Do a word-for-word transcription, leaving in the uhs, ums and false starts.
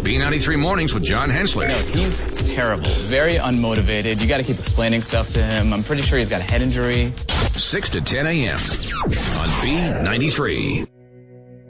B ninety-three Mornings with John Hensler. No, he's terrible. Very unmotivated. You got to keep explaining stuff to him. I'm pretty sure he's got a head injury. six to ten a.m. on B ninety-three.